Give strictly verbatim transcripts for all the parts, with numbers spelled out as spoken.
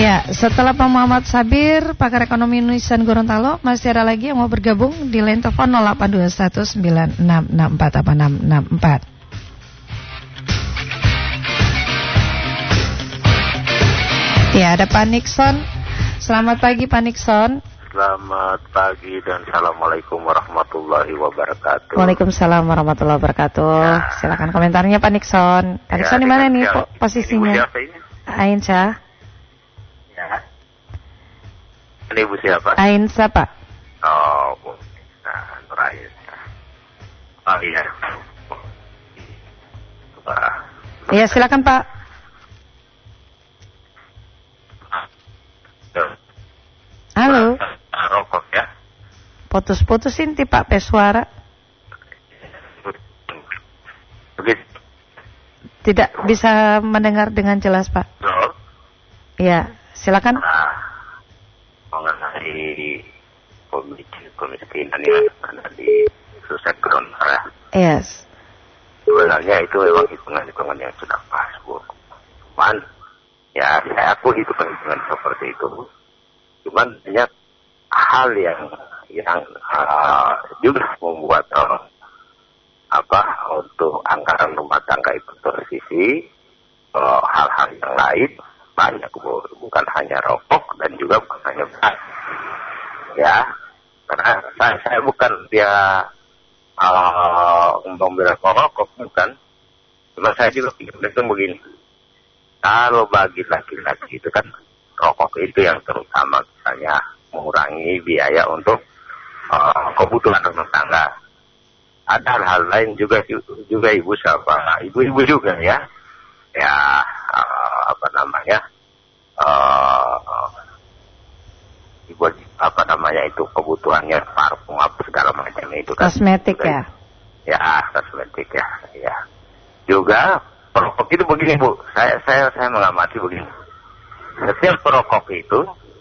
Ya, setelah Pak Muhammad Sabir, pakar ekonomi Universitas Gorontalo, masih ada lagi yang mau bergabung di line telepon nol delapan dua satu sembilan enam enam empat enam enam empat. Ya, ada Pak Nixon. Selamat pagi Pak Nixon. Selamat pagi dan Assalamualaikum warahmatullahi wabarakatuh. Waalaikumsalam warahmatullahi wabarakatuh. Ya. Silakan komentarnya Pak Nixon. Pak Nixon ya, di mana nih po- posisinya? Ain Syah. Ya. Ini Ibu siapa? Ain siapa? Oh, Bu. Nah, Nurain. Oh iya. Wah. Ya, silakan Pak. Halo. Rokok ya. Putus-putus inti Pak pesuara. Begitu. Tidak bisa mendengar dengan jelas Pak. Halo. Ya, silakan. Nah, mengenai kemiskinan yang ada di Susek Gorontalo. Yes. Sebenarnya itu memang hitungan-hitungan yang sudah pas, Bu. Cuman, ya saya akui itu hitungan seperti itu. Cuman banyak hal yang yang uh, juga membuat uh, apa untuk anggaran rumah tangga itu tersisi, uh, hal-hal yang lain banyak, Bu. Bukan hanya rokok dan juga bukan hanya beras. Ya, karena saya, saya bukan dia uh, membela rokok, bukan. Cuma saya juga pikir begini. Kalau bagi laki-laki itu kan rokok itu yang terutama misalnya mengurangi biaya untuk uh, kebutuhan rumah tangga. Ada hal-hal lain juga juga ibu siapa, ibu-ibu juga ya, ya uh, apa namanya, uh, ibu apa namanya itu kebutuhannya parfum apa segala macam itu kan. Kosmetik ya? Ya kosmetik ya, ya. Juga perokok itu begini Bu, saya saya saya mengamati begini. Setiap perokok itu,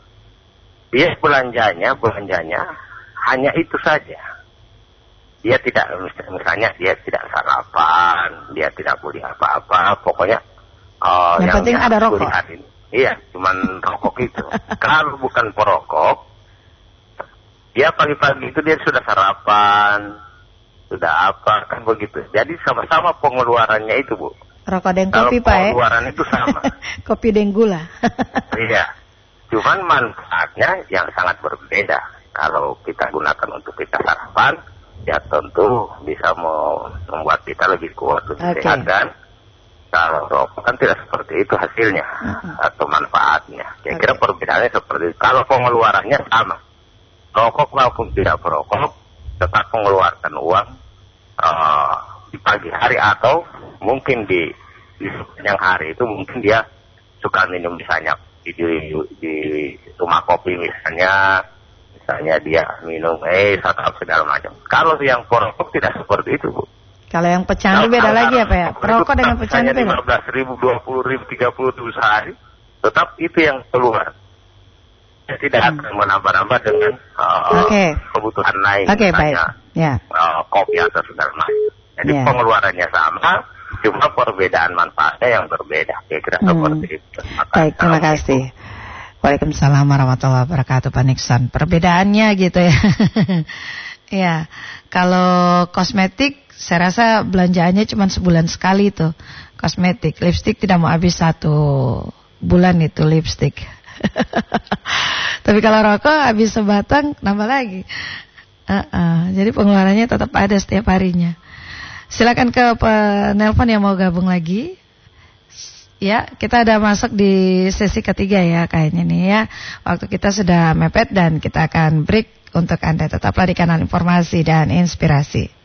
dia belanjanya, belanjanya hanya itu saja. Dia tidak, misalnya dia tidak sarapan, dia tidak beli apa-apa, pokoknya uh, yang, yang penting ada rokok. Ini. Iya, cuman rokok itu. Kalau bukan perokok, dia pagi-pagi itu dia sudah sarapan, sudah apa, kan begitu. Jadi sama-sama pengeluarannya itu, Bu. Rokok dan kopi Pak ya? Pengeluaran itu sama. Kopi dan gula. Iya. Cuman manfaatnya yang sangat berbeda. Kalau kita gunakan untuk kita sarapan, ya tentu bisa membuat kita lebih kuat, lebih okay. sehat kan. Kalau rokok kan tidak seperti itu hasilnya uh-huh. atau manfaatnya. Kira-kira okay. perbedaannya seperti itu. Kalau pengeluarannya sama. Rokok maupun tidak perokok, tetap mengeluarkan uang uh, di pagi hari atau mungkin di, di sepanjang hari itu mungkin dia suka minum misalnya di, di, di rumah kopi misalnya, misalnya dia minum eh atau segala macam. Kalau yang perokok tidak seperti itu, Bu. Kalau yang pecandu beda lagi apa ya? Perokok dengan pecandu beda. lima belas ribu, dua puluh ribu, tiga puluh ribu sehari, tetap itu yang keluar. Tidak hmm. akan menambah-nambah dengan uh, okay. kebutuhan lain, okay, misalnya yeah. uh, kopi atau segala macam. Jadi yeah. pengeluarannya sama, cuma perbedaan manfaatnya yang berbeda. Kira-kira hmm. seperti itu. Maka, baik, terima kasih. Waalaikumsalam warahmatullahi wabarakatuh Pak Nixon. Perbedaannya gitu ya. Ya, kalau kosmetik saya rasa belanjaannya cuma sebulan sekali tuh. Kosmetik, lipstik tidak mau habis satu bulan itu lipstik. Tapi kalau rokok habis sebatang nambah lagi. Uh-uh. Jadi pengeluarannya tetap ada setiap harinya. Silakan ke penelpon yang mau gabung lagi. Ya, kita ada masuk di sesi ketiga ya kayaknya nih ya. Waktu kita sudah mepet dan kita akan break untuk Anda. Tetaplah di kanal informasi dan inspirasi.